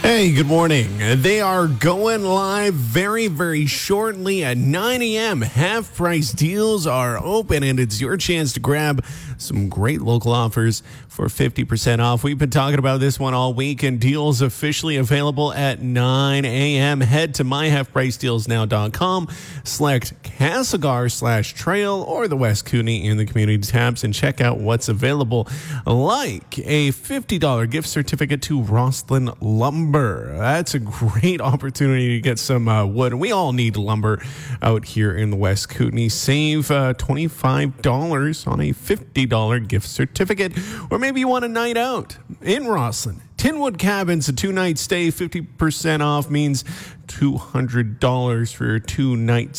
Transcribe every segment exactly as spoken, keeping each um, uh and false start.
Hey, good morning. They are going live very, very shortly at nine a.m. Half-price deals are open, and it's your chance to grab some great local offers for fifty percent off. We've been talking about this one all week, and deals officially available at nine a.m. Head to my half price deals now dot com, select Castlegar slash Trail or the West Kootenay in the community tabs, and check out what's available, like a fifty dollars gift certificate to Rosslyn Lumber. That's a great opportunity to get some uh, wood. We all need lumber out here in the West Kootenay. Save uh, twenty-five dollars on a fifty dollars gift certificate. Or maybe you want a night out in Rosslyn. Tinwood Cabins, a two-night stay, fifty percent off means two hundred dollars for a two-night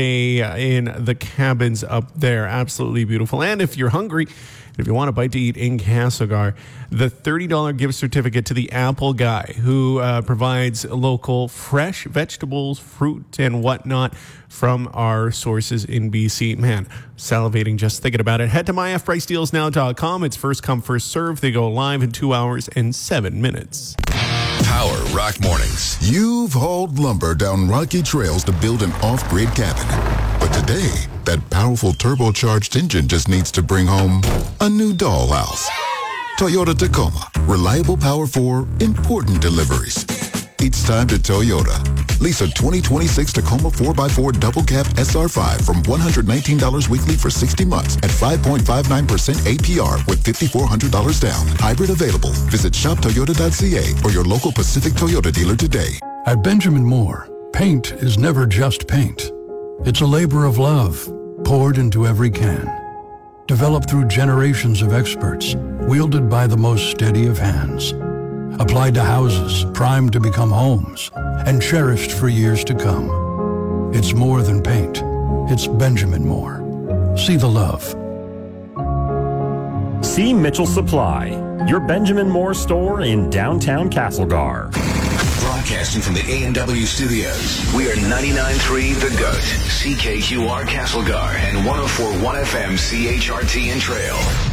stay in the cabins up there. Absolutely beautiful. And if you're hungry, if you want a bite to eat in Castlegar, the thirty dollars gift certificate to the Apple Guy, who uh, provides local fresh vegetables, fruit, and whatnot from our sources in B C. Man, salivating just thinking about it. Head to my half price deals now dot com. It's first come, first serve. They go live in two hours and seven minutes. Power Rock Mornings. You've hauled lumber down rocky trails to build an off-grid cabin. But today, that powerful turbocharged engine just needs to bring home a new dollhouse. Toyota Tacoma. Reliable power for important deliveries. It's time to Toyota. Lease a twenty twenty-six Tacoma four by four double cab S R five from one hundred nineteen dollars weekly for sixty months at five point five nine percent A P R with five thousand four hundred dollars down. Hybrid available. Visit shop toyota dot c a or your local Pacific Toyota dealer today. At Benjamin Moore, paint is never just paint. It's a labor of love poured into every can. Developed through generations of experts, wielded by the most steady of hands. Applied to houses primed to become homes and cherished for years to come. It's more than paint. It's Benjamin Moore. See the love. See Mitchell Supply, your Benjamin Moore store in downtown Castlegar. Broadcasting from the A and W studios, we are ninety-nine point three The Goat, C K Q R Castlegar, and one oh four point one F M C H R T in Trail.